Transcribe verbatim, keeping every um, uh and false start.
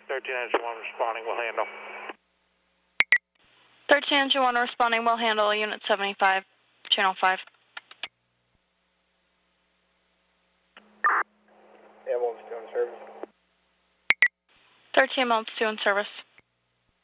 thirteen engine one responding, we'll handle. thirteen engine one responding, we'll handle, unit seventy-five, channel five. Ambulance two in service. thirteen ambulance two in service.